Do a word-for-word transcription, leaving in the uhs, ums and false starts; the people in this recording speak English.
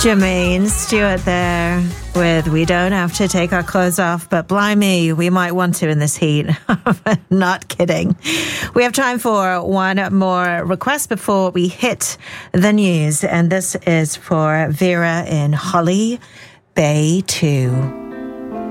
Jermaine Stewart there with We Don't Have to Take Our Clothes Off, but blimey, we might want to in this heat. Not kidding. We have time for one more request before we hit the news, and this is for Vera in Holly Bay two.